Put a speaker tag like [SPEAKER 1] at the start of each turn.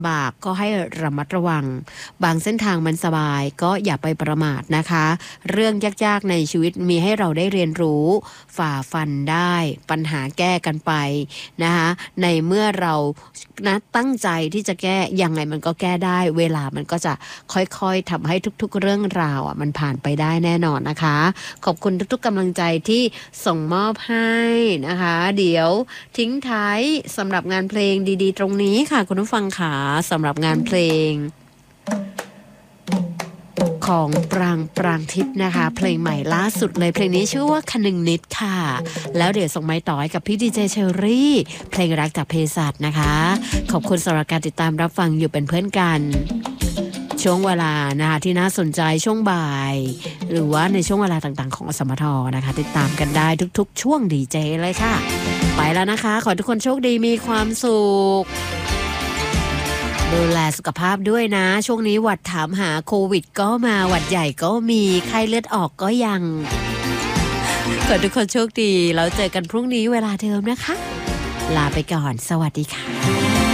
[SPEAKER 1] บากก็ให้ระมัดระวังบางเส้นทางมันสบายก็อย่าไปประมาทนะคะเรื่องยากๆในชีวิตมีให้เราได้เรียนรู้ฝ่าฟันได้ปัญหาแก้กันไปนะคะในเมื่อเรานะตั้งใจที่จะแก้ยังไงมันก็แก้ได้เวลามันก็จะค่อยๆทำให้ทุกๆเรื่องราวมันผ่านไปได้แน่นอนนะคะขอบคุณทุกๆกำลังใจที่ส่งมอบให้นะคะเดี๋ยวทิ้งท้ายสำหรับงานเพลงดีๆตรงนี้ค่ะคุณผู้ฟังค่ะสำหรับงานเพลงของปรางทิพย์นะคะเพลงใหม่ล่าสุดเลยเพลงนี้ชื่อว่าคนึงนิดค่ะแล้วเดี๋ยวส่งไม้ต่อให้กับพี่ดีเจเชอรี่เพลงรักจากเภสัชนะคะขอบคุณสำหรับการติดตามรับฟังอยู่เป็นเพื่อนกันช่วงเวลานะคะที่น่าสนใจช่วงบ่ายหรือว่าในช่วงเวลาต่างๆของสมทนะคะติดตามกันได้ทุกๆช่วงดีเจเลยค่ะไปแล้วนะคะขอทุกคนโชคดีมีความสุขดูแลสุขภาพด้วยนะช่วงนี้หวัดถามหาโควิดก็มาหวัดใหญ่ก็มีไข้เลือดออกก็ยังขอทุกคนโชคดีแล้วเจอกันพรุ่งนี้เวลาเดิมนะคะลาไปก่อนสวัสดีค่ะ